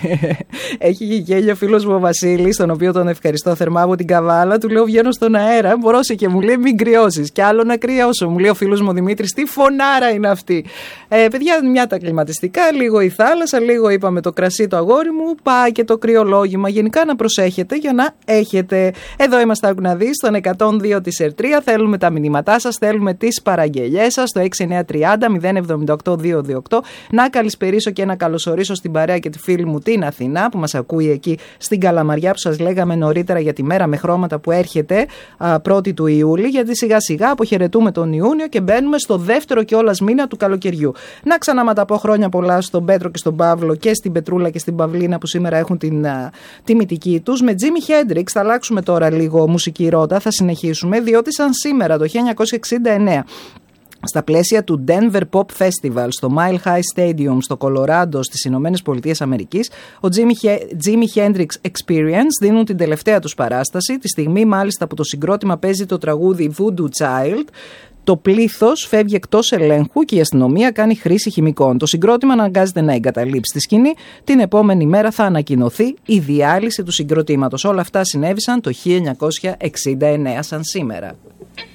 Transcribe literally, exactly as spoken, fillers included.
Έχει γέλιο φίλος μου ο Βασίλης, τον οποίο τον ευχαριστώ θερμά από την Καβάλα. Του λέω: βγαίνω στον αέρα, μπορούσε και μου λέει: μην κρυώσεις. Κι άλλο να κρυώσω. Μου λέει ο φίλος μου ο Δημήτρης: τι φωνάρα είναι αυτή. Ε, παιδιά, μια τα κλιματιστικά, λίγο η θάλασσα, λίγο είπαμε το κρασί το αγόρι μου, πάει και το κρυολόγημα. Γενικά να προσέχετε για να έχετε. Εδώ είμαστε, άκου να δεις, στον εκατόν δύο της Ερτρία. Θέλουμε τα μηνύματά σας, θέλουμε τις παραγγελιές σας στο έξι εννιά τρία μηδέν μηδέν εβδομήντα οκτώ διακόσια είκοσι οκτώ. Να καλησπερίσω και να καλωσορίσω στην παρέα και τη φίλη μου την Αθηνά που μας ακούει εκεί στην Καλαμαριά, που σας λέγαμε νωρίτερα για τη μέρα με χρώματα που έρχεται πρώτη του Ιούλη, γιατί σιγά σιγά αποχαιρετούμε τον Ιούνιο και μπαίνουμε στο δεύτερο κιόλας μήνα του καλοκαιριού. Να ξαναματαπώ χρόνια πολλά στον Πέτρο και στον Παύλο και στην Πετρούλα και στην Παυλίνα που σήμερα έχουν την α, τιμητική τους. Με Jimi Hendrix θα αλλάξουμε τώρα λίγο μουσική ρότα, θα συνεχίσουμε, διότι σαν σήμερα το χίλια εννιακόσια εξήντα εννέα στα πλαίσια του Denver Pop Festival στο Mile High Stadium στο Κολοράντο στις Ηνωμένες Πολιτείες Αμερικής, ο Jimi, Jimi Hendrix Experience δίνουν την τελευταία τους παράσταση, τη στιγμή μάλιστα που το συγκρότημα παίζει το τραγούδι Voodoo Child. Το πλήθος φεύγει εκτός ελέγχου και η αστυνομία κάνει χρήση χημικών. Το συγκρότημα αναγκάζεται να εγκαταλείψει τη σκηνή. Την επόμενη μέρα θα ανακοινωθεί η διάλυση του συγκροτήματος. Όλα αυτά συνέβησαν το χίλια εννιακόσια εξήντα εννέα σαν σήμερα.